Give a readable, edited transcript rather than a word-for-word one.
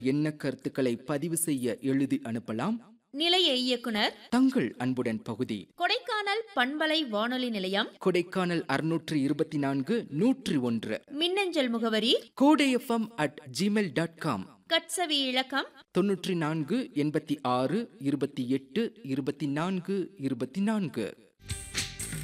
என்ன கருத்துக்களை பதிவு செய்ய எழுதி அனுப்பலாம். நிலைய இயக்குனர் தங்கள் அன்புடன் பகுதி கொடைக்கானல் பண்பலை வானொலி நிலையம், கொடைக்கானல் 624 101. மின்னஞ்சல் முகவரி kodayfm@gmail.com. கட்சவி இலக்கம் 94 86 28 24 24.